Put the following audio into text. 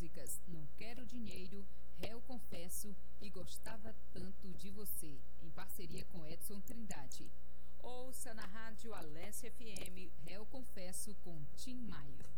músicas Não Quero Dinheiro, Réu Confesso e Gostava Tanto de Você, em parceria com Edson Trindade. Ouça na rádio Alesse FM Réu Confesso com Tim Maia.